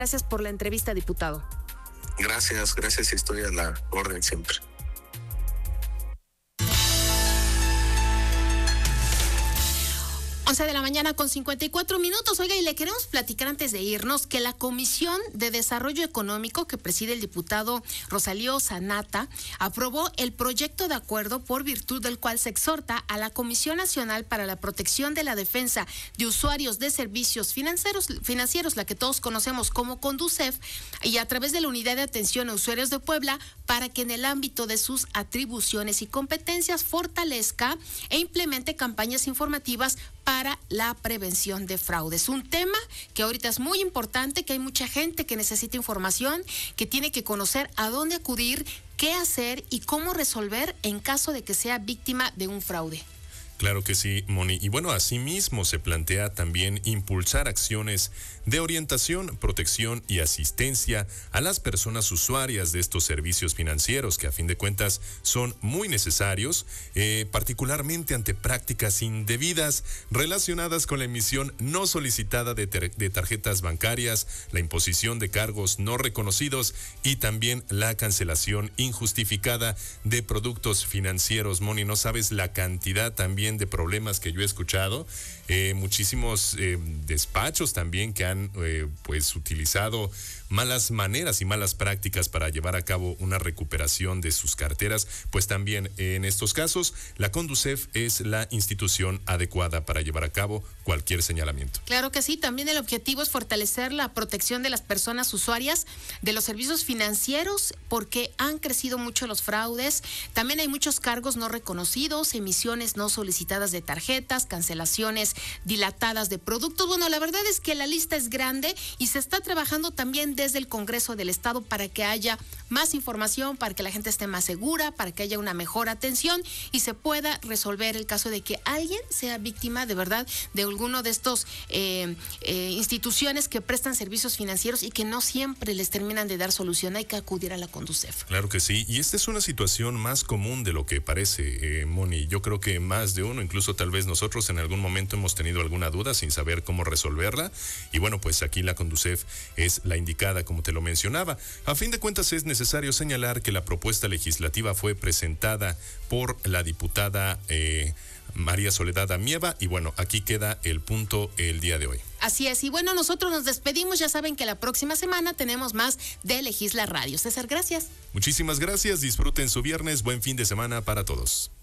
Gracias por la entrevista, diputado. Gracias, estoy a la orden siempre. 11 de la mañana con 54 minutos. Oiga, y le queremos platicar antes de irnos que la Comisión de Desarrollo Económico que preside el diputado Rosalío Sanata aprobó el proyecto de acuerdo por virtud del cual se exhorta a la Comisión Nacional para la Protección de la Defensa de Usuarios de Servicios Financieros, la que todos conocemos como CONDUCEF, y a través de la Unidad de Atención a Usuarios de Puebla, para que en el ámbito de sus atribuciones y competencias fortalezca e implemente campañas informativas para la prevención de fraudes. Un tema que ahorita es muy importante, que hay mucha gente que necesita información, que tiene que conocer a dónde acudir, qué hacer y cómo resolver en caso de que sea víctima de un fraude. Claro que sí, Moni. Y bueno, asimismo se plantea también impulsar acciones de orientación, protección y asistencia a las personas usuarias de estos servicios financieros, que a fin de cuentas son muy necesarios, particularmente ante prácticas indebidas relacionadas con la emisión no solicitada de tarjetas bancarias, la imposición de cargos no reconocidos y también la cancelación injustificada de productos financieros. Moni, no sabes la cantidad también de problemas que yo he escuchado, muchísimos despachos también que han pues utilizado malas maneras y malas prácticas para llevar a cabo una recuperación de sus carteras. Pues también en estos casos la CONDUCEF es la institución adecuada para llevar a cabo cualquier señalamiento. Claro que sí, también el objetivo es fortalecer la protección de las personas usuarias de los servicios financieros, porque han crecido mucho los fraudes. También hay muchos cargos no reconocidos, emisiones no solicitadas de tarjetas, cancelaciones dilatadas de productos. Bueno, la verdad es que la lista es grande y se está trabajando también desde el Congreso del Estado para que haya más información, para que la gente esté más segura, para que haya una mejor atención y se pueda resolver el caso de que alguien sea víctima de verdad de alguno de estos instituciones que prestan servicios financieros y que no siempre les terminan de dar solución. Hay que acudir a la CONDUCEF. Claro que sí, y esta es una situación más común de lo que parece, Moni. Yo creo que más de uno, incluso tal vez nosotros en algún momento hemos tenido alguna duda sin saber cómo resolverla, y bueno, pues aquí la CONDUCEF es la indicada, como te lo mencionaba. A fin de cuentas es necesario señalar que la propuesta legislativa fue presentada por la diputada María Soledad Amieva, y bueno, aquí queda el punto el día de hoy. Así es, y bueno, nosotros nos despedimos, ya saben que la próxima semana tenemos más de Legisla Radio. César, gracias. Muchísimas gracias, disfruten su viernes, buen fin de semana para todos.